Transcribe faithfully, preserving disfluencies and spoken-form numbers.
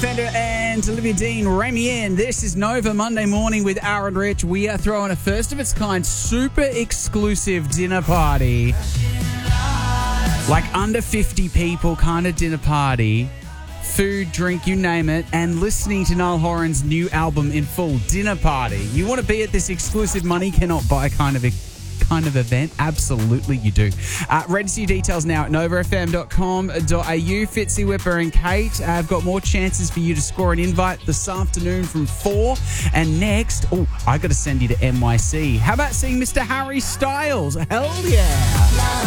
Fender and Olivia Dean, Remy in. This is Nova Monday morning with Aaron Rich. We are throwing a first of its kind, super exclusive dinner party. Like under fifty people kind of dinner party. Food, drink, you name it, and listening to Niall Horan's new album in full. Dinner party. You want to be at this exclusive money cannot buy kind of a kind of event? Absolutely you do. Uh, register your details now at nova f m dot com dot a u. Fitzy, Whipper and Kate uh, have got more chances for you to score an invite this afternoon from four. And next, oh, I got to send you to N Y C. How about seeing Mister Harry Styles? Hell yeah.